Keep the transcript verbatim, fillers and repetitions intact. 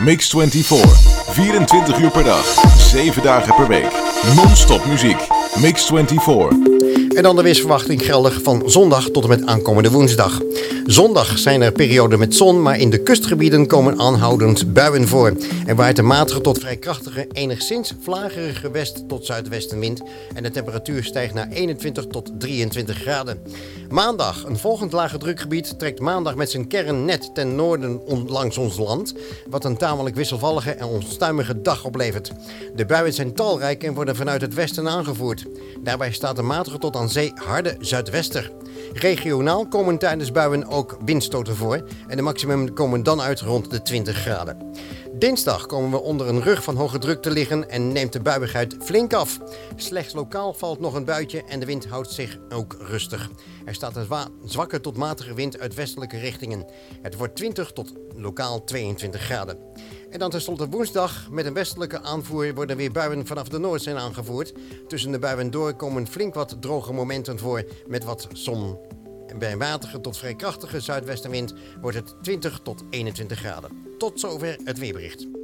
Mix vierentwintig. vierentwintig uur per dag. zeven dagen per week. Non-stop muziek. Mix vierentwintig. En dan de weersverwachting geldig van zondag tot en met aankomende woensdag. Zondag zijn er perioden met zon, maar in de kustgebieden komen aanhoudend buien voor. Er waait een matige tot vrij krachtige, enigszins vlagerige west- tot zuidwestenwind. En de temperatuur stijgt naar eenentwintig tot drieëntwintig graden. Maandag, een volgend lage drukgebied, trekt maandag met zijn kern net ten noorden on- langs ons land. Wat een tamelijk wisselvallige en onstuimige dag oplevert. De buien zijn talrijk en worden vanuit het westen aangevoerd. Daarbij staat een matige tot aan zee harde zuidwester. Regionaal komen tijdens buien ook windstoten voor en de maximum komen dan uit rond de twintig graden. Dinsdag komen we onder een rug van hoge druk te liggen en neemt de buiigheid flink af. Slechts lokaal valt nog een buitje en de wind houdt zich ook rustig. Er staat een wa- zwakke tot matige wind uit westelijke richtingen. Het wordt twintig tot lokaal tweeëntwintig graden. En dan tenslotte woensdag, met een westelijke aanvoer worden weer buien vanaf de Noordzee aangevoerd. Tussen de buien door komen flink wat droge momenten voor met wat zon. En bij een matige tot vrij krachtige zuidwestenwind wordt het twintig tot eenentwintig graden. Tot zover het weerbericht.